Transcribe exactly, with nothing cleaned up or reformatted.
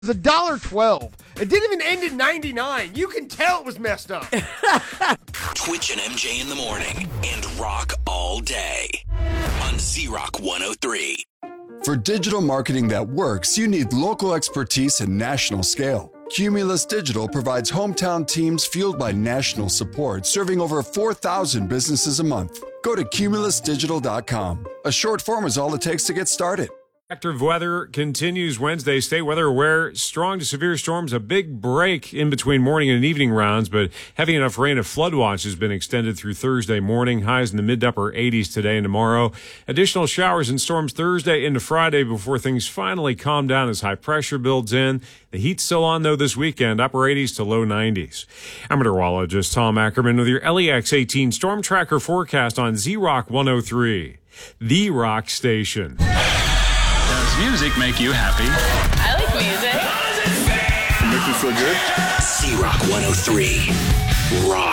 It was one dollar twelve. It didn't even end at ninety-nine. You can tell it was messed up. Twitch and M J in the morning and rock all day on Z-Rock one oh three. For digital marketing that works, you need local expertise and national scale. Cumulus Digital provides hometown teams fueled by national support, serving over four thousand businesses a month. Go to cumulus digital dot com. A short form is all it takes to get started. Active weather continues Wednesday. Stay weather aware. Strong to severe storms, a big break in between morning and evening rounds, but heavy enough rain, a flood watch has been extended through Thursday morning. Highs in the mid to upper eighties today and tomorrow. Additional showers and storms Thursday into Friday before things finally calm down as high pressure builds in. The heat's still on, though, this weekend, upper eighties to low nineties. I'm meteorologist Tom Ackerman with your L E X eighteen Storm Tracker forecast on Z-Rock one oh three, the rock station. Does music make you happy? I like music. Make you feel good? Z-Rock one oh three. Rock.